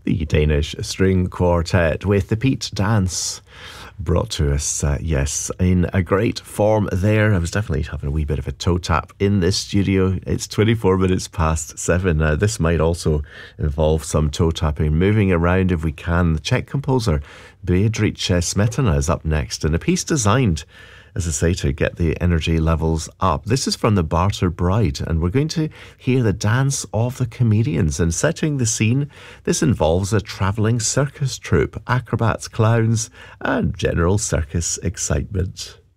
the Danish String Quartet with the Pete Dance. Brought to us, yes, in a great form there. I was definitely having a wee bit of a toe tap in this studio. It's 24 minutes past 7. This might also involve some toe tapping, moving around if we can. The Czech composer Bedřich Smetana is up next, and a piece designed, as I say, to get the energy levels up. This is from the Barter Bride, and we're going to hear the dance of the comedians. And setting the scene, this involves a travelling circus troupe, acrobats, clowns, and general circus excitement.